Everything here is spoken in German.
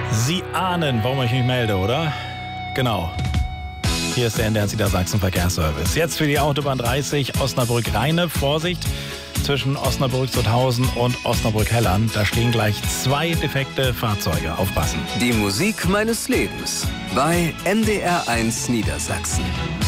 Sie ahnen, warum ich mich melde, oder? Genau. Hier ist der NDR Niedersachsen Verkehrsservice. Jetzt für die Autobahn 30 Osnabrück-Rheine. Vorsicht zwischen Osnabrück-Sutthausen und Osnabrück-Hellern. Da stehen gleich 2 defekte Fahrzeuge. Aufpassen. Die Musik meines Lebens bei NDR 1 Niedersachsen.